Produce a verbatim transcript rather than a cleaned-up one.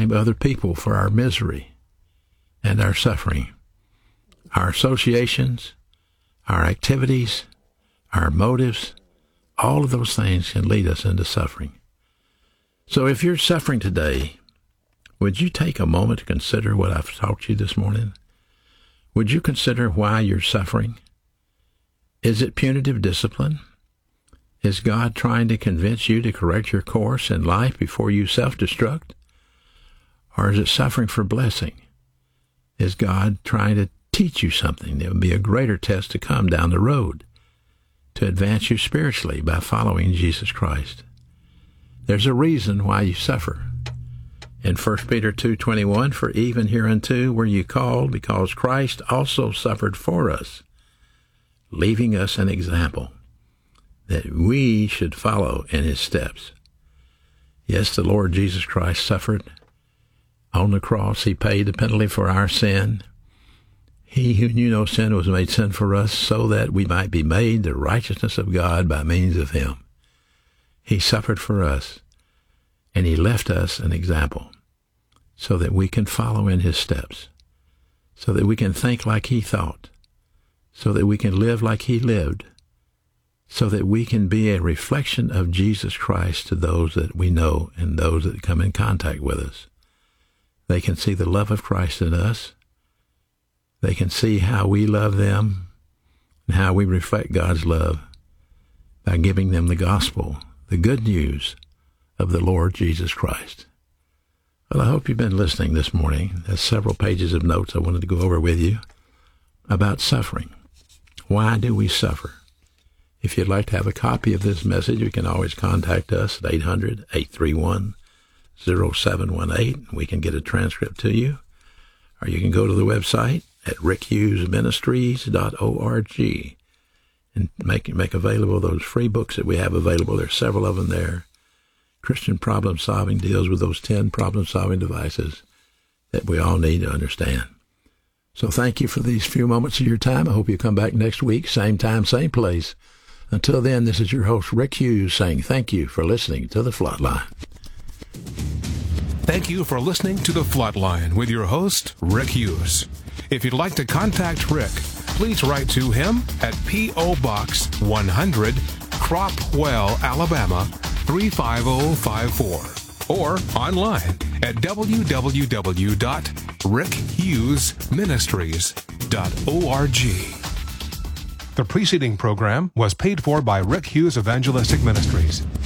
blame other people for our misery and our suffering. Our associations, our activities, our motives, all of those things can lead us into suffering. So if you're suffering today, would you take a moment to consider what I've taught you this morning? Would you consider why you're suffering? Is it punitive discipline? Is God trying to convince you to correct your course in life before you self-destruct? Or is it suffering for blessing? Is God trying to teach you something that will be a greater test to come down the road to advance you spiritually by following Jesus Christ? There's a reason why you suffer. In First Peter two twenty-one, for even hereunto were you called, because Christ also suffered for us, leaving us an example, that we should follow in his steps. Yes, the Lord Jesus Christ suffered on the cross. He paid the penalty for our sin. He who knew no sin was made sin for us, so that we might be made the righteousness of God by means of him. He suffered for us, and he left us an example so that we can follow in his steps, so that we can think like he thought, so that we can live like he lived, so that we can be a reflection of Jesus Christ to those that we know and those that come in contact with us. They can see the love of Christ in us. They can see how we love them and how we reflect God's love by giving them the gospel, the good news of the Lord Jesus Christ. Well, I hope you've been listening this morning. There's several pages of notes I wanted to go over with you about suffering. Why do we suffer? If you'd like to have a copy of this message, you can always contact us at eight hundred, eight three one, zero seven one eight. We can get a transcript to you. Or you can go to the website at rick hughes ministries dot org and make, make available those free books that we have available. There's several of them there. Christian Problem Solving deals with those ten problem-solving devices that we all need to understand. So thank you for these few moments of your time. I hope you come back next week, same time, same place. Until then, this is your host, Rick Hughes, saying thank you for listening to The Floodline. Thank you for listening to The Floodline with your host, Rick Hughes. If you'd like to contact Rick, please write to him at P O. Box one hundred, Cropwell, Alabama, three five zero five four, or online at w w w dot rick hughes ministries dot org. The preceding program was paid for by Rick Hughes Evangelistic Ministries.